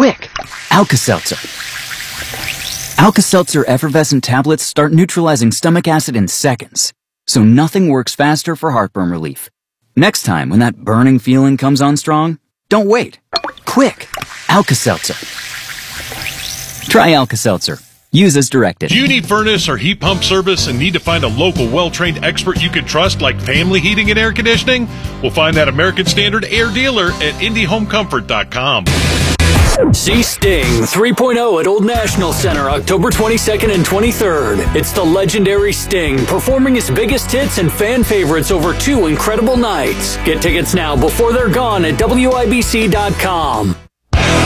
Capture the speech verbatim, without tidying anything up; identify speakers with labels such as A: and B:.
A: Quick! Alka-Seltzer. Alka-Seltzer effervescent tablets start neutralizing stomach acid in seconds, so nothing works faster for heartburn relief. Next time when that burning feeling comes on strong, don't wait. Quick! Alka-Seltzer. Try Alka-Seltzer. Use as directed.
B: Do you need furnace or heat pump service and need to find a local, well-trained expert you can trust like Family Heating and Air Conditioning? We'll find that American Standard Air Dealer at Indy Home Comfort dot com.
C: See Sting three point oh at Old National Center October twenty-second and twenty-third. It's the legendary Sting performing his biggest hits and fan favorites over two incredible nights. Get tickets now before they're gone at W I B C dot com.